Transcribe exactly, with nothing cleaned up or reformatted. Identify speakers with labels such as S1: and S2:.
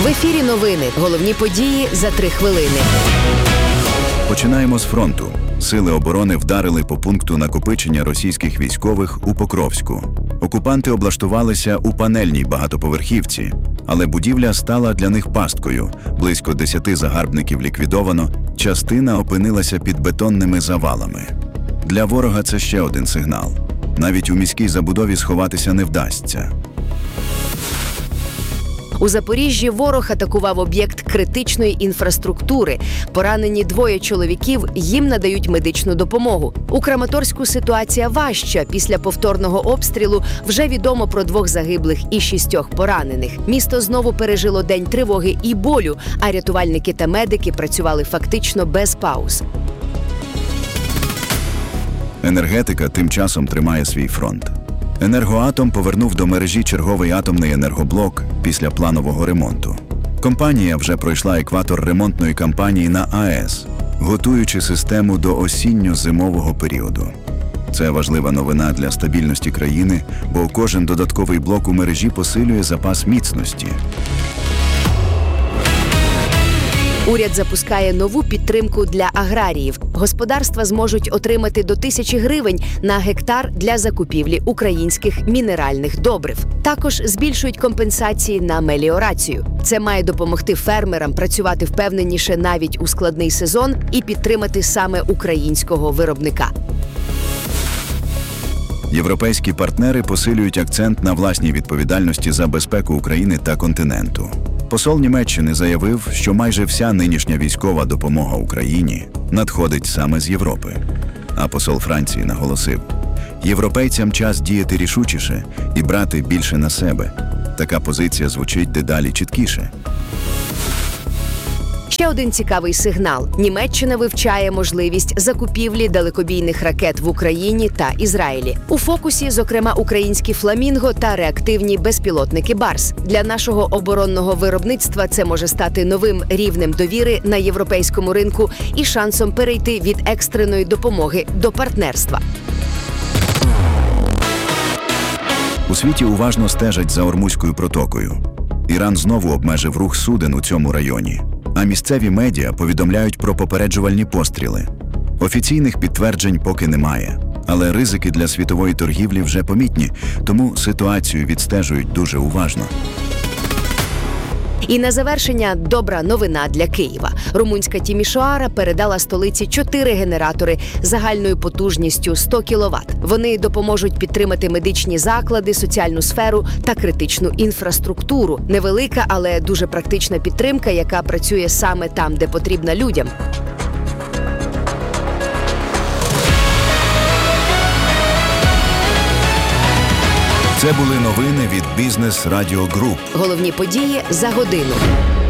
S1: В ефірі новини. Головні події за три хвилини.
S2: Починаємо з фронту. Сили оборони вдарили по пункту накопичення російських військових у Покровську. Окупанти облаштувалися у панельній багатоповерхівці, але будівля стала для них пасткою. Близько десяти загарбників ліквідовано, частина опинилася під бетонними завалами. Для ворога це ще один сигнал. Навіть у міській забудові сховатися не вдасться.
S1: У Запоріжжі ворог атакував об'єкт критичної інфраструктури. Поранені двоє чоловіків, їм надають медичну допомогу. У Краматорську ситуація важча. Після повторного обстрілу вже відомо про двох загиблих і шістьох поранених. Місто знову пережило день тривоги і болю, а рятувальники та медики працювали фактично без пауз.
S2: Енергетика тим часом тримає свій фронт. «Енергоатом» повернув до мережі черговий атомний енергоблок після планового ремонту. Компанія вже пройшла екватор ремонтної кампанії на АЕС, готуючи систему до осінньо-зимового періоду. Це важлива новина для стабільності країни, бо кожен додатковий блок у мережі посилює запас міцності.
S1: Уряд запускає нову підтримку для аграріїв. Господарства зможуть отримати до тисячі гривень на гектар для закупівлі українських мінеральних добрив. Також збільшують компенсації на меліорацію. Це має допомогти фермерам працювати впевненіше навіть у складний сезон і підтримати саме українського виробника.
S2: Європейські партнери посилюють акцент на власній відповідальності за безпеку України та континенту. Посол Німеччини заявив, що майже вся нинішня військова допомога Україні надходить саме з Європи. А посол Франції наголосив, європейцям час діяти рішучіше і брати більше на себе. Така позиція звучить дедалі чіткіше.
S1: Ще один цікавий сигнал. Німеччина вивчає можливість закупівлі далекобійних ракет в Україні та Ізраїлі. У фокусі, зокрема, українські «Фламінго» та реактивні безпілотники «Барс». Для нашого оборонного виробництва це може стати новим рівнем довіри на європейському ринку і шансом перейти від екстреної допомоги до партнерства.
S2: У світі уважно стежать за Ормузькою протокою. Іран знову обмежив рух суден у цьому районі. А місцеві медіа повідомляють про попереджувальні постріли. Офіційних підтверджень поки немає, але ризики для світової торгівлі вже помітні, тому ситуацію відстежують дуже уважно.
S1: І на завершення добра новина для Києва. Румунська Тімішоара передала столиці чотири генератори загальною потужністю сто кіловат. Вони допоможуть підтримати медичні заклади, соціальну сферу та критичну інфраструктуру. Невелика, але дуже практична підтримка, яка працює саме там, де потрібна людям.
S2: Це були новини від Бізнес Радіо Груп.
S1: Головні події за годину.